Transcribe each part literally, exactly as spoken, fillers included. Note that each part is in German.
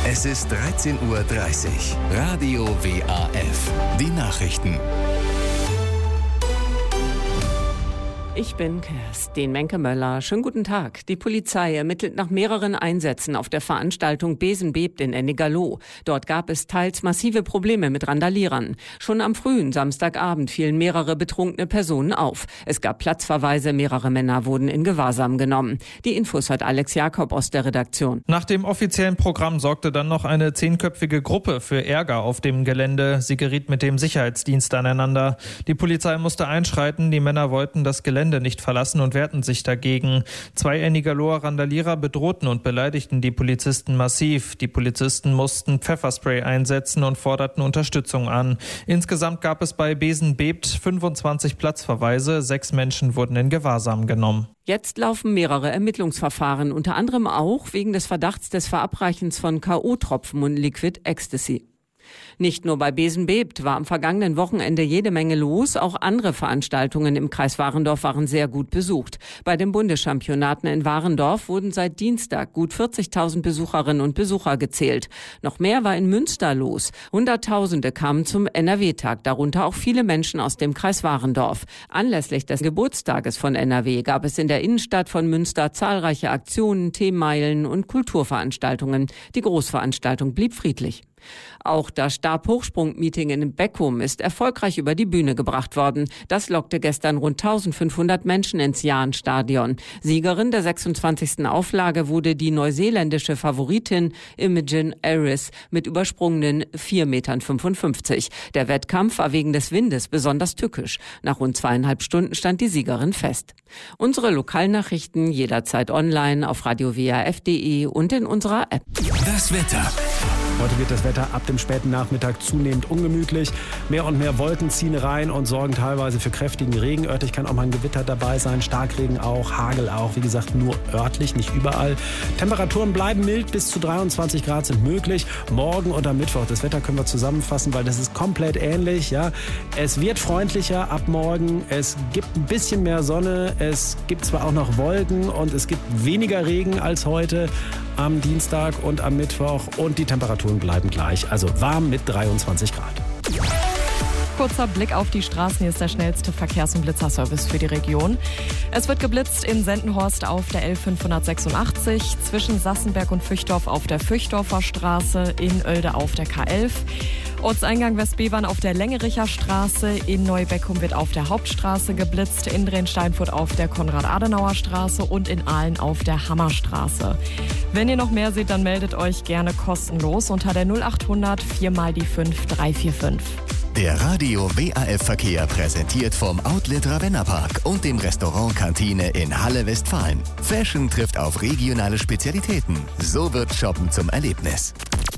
Es ist dreizehn Uhr dreißig. Radio W A F. Die Nachrichten. Ich bin Kerstin Menke-Möller. Schönen guten Tag. Die Polizei ermittelt nach mehreren Einsätzen auf der Veranstaltung Besen bebt in Ennigerloh. Dort gab es teils massive Probleme mit Randalierern. Schon am frühen Samstagabend fielen mehrere betrunkene Personen auf. Es gab Platzverweise, mehrere Männer wurden in Gewahrsam genommen. Die Infos hat Alex Jakob aus der Redaktion. Nach dem offiziellen Programm sorgte dann noch eine zehnköpfige Gruppe für Ärger auf dem Gelände. Sie geriet mit dem Sicherheitsdienst aneinander. Die Polizei musste einschreiten. Die Männer wollten das Gelände nicht verlassen und wehrten sich dagegen. Zwei Ennigerloher Randalierer bedrohten und beleidigten die Polizisten massiv. Die Polizisten mussten Pfefferspray einsetzen und forderten Unterstützung an. Insgesamt gab es bei Besen bebt fünfundzwanzig Platzverweise. Sechs Menschen wurden in Gewahrsam genommen. Jetzt laufen mehrere Ermittlungsverfahren, unter anderem auch wegen des Verdachts des Verabreichens von K O-Tropfen und Liquid Ecstasy. Nicht nur bei Besen bebt war am vergangenen Wochenende jede Menge los. Auch andere Veranstaltungen im Kreis Warendorf waren sehr gut besucht. Bei den Bundeschampionaten in Warendorf wurden seit Dienstag gut vierzigtausend Besucherinnen und Besucher gezählt. Noch mehr war in Münster los. Hunderttausende kamen zum N R W-Tag, darunter auch viele Menschen aus dem Kreis Warendorf. Anlässlich des Geburtstages von N R W gab es in der Innenstadt von Münster zahlreiche Aktionen, Themenmeilen und Kulturveranstaltungen. Die Großveranstaltung blieb friedlich. Auch das Stabhochsprung-Meeting in Beckum ist erfolgreich über die Bühne gebracht worden. Das lockte gestern rund eintausendfünfhundert Menschen ins Jahn-Stadion. Siegerin der sechsundzwanzigsten Auflage wurde die neuseeländische Favoritin Imogen Harris mit übersprungenen vier Komma fünfundfünfzig Metern. Der Wettkampf war wegen des Windes besonders tückisch. Nach rund zweieinhalb Stunden stand die Siegerin fest. Unsere Lokalnachrichten jederzeit online auf radio w a f punkt d e und in unserer App. Das Wetter. Heute wird das Wetter ab dem späten Nachmittag zunehmend ungemütlich. Mehr und mehr Wolken ziehen rein und sorgen teilweise für kräftigen Regen. Örtlich kann auch mal ein Gewitter dabei sein, Starkregen auch, Hagel auch. Wie gesagt, nur örtlich, nicht überall. Temperaturen bleiben mild, bis zu dreiundzwanzig Grad sind möglich. Morgen und am Mittwoch, das Wetter können wir zusammenfassen, weil das ist komplett ähnlich. Ja. Es wird freundlicher ab morgen, es gibt ein bisschen mehr Sonne, es gibt zwar auch noch Wolken und es gibt weniger Regen als heute am Dienstag und am Mittwoch und die Temperaturen bleiben gleich, also warm mit dreiundzwanzig Grad. Kurzer Blick auf die Straßen. Hier ist der schnellste Verkehrs- und Blitzerservice für die Region. Es wird geblitzt in Sendenhorst auf der L fünfhundertsechsundachtzig, zwischen Sassenberg und Füchdorf auf der Füchdorfer Straße, in Oelde auf der K elf. Ortseingang Westbevern auf der Längericher Straße, in Neubeckum wird auf der Hauptstraße geblitzt, in Drensteinfurt auf der Konrad-Adenauer Straße und in Aalen auf der Hammerstraße. Wenn ihr noch mehr seht, dann meldet euch gerne kostenlos unter der null achthundert vier mal die fünf drei vier fünf. Der Radio W A F-Verkehr präsentiert vom Outlet Ravenna-Park und dem Restaurant Kantine in Halle Westfalen. Fashion trifft auf regionale Spezialitäten. So wird Shoppen zum Erlebnis.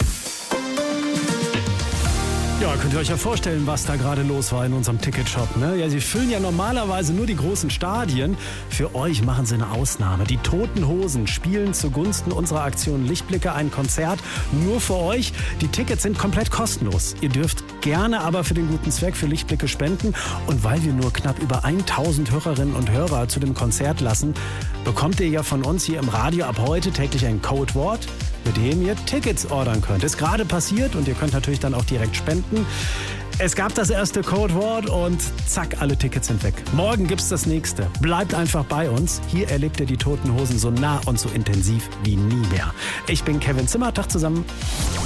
Ja, könnt ihr euch ja vorstellen, was da gerade los war in unserem Ticketshop. Ne? Ja, sie füllen ja normalerweise nur die großen Stadien. Für euch machen sie eine Ausnahme. Die Toten Hosen spielen zugunsten unserer Aktion Lichtblicke ein Konzert nur für euch. Die Tickets sind komplett kostenlos. Ihr dürft gerne aber für den guten Zweck für Lichtblicke spenden. Und weil wir nur knapp über tausend Hörerinnen und Hörer zu dem Konzert lassen, bekommt ihr ja von uns hier im Radio ab heute täglich ein Codewort, mit dem ihr Tickets ordern könnt. Ist gerade passiert und ihr könnt natürlich dann auch direkt spenden. Es gab das erste Codewort und zack, alle Tickets sind weg. Morgen gibt's das nächste. Bleibt einfach bei uns. Hier erlebt ihr die Toten Hosen so nah und so intensiv wie nie mehr. Ich bin Kevin Zimmer. Tag zusammen.